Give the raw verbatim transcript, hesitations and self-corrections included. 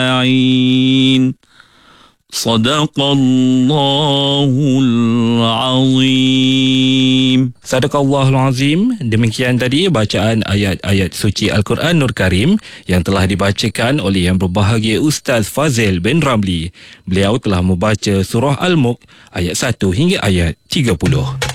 أجمعين. صدق الله العظيم. Sadaqallahul Azim. Demikian tadi bacaan ayat-ayat suci Al-Quran Nur Karim yang telah dibacakan oleh yang berbahagia Ustaz Fazil bin Ramli. Beliau telah membaca surah Al-Mulk ayat satu hingga ayat tiga puluh.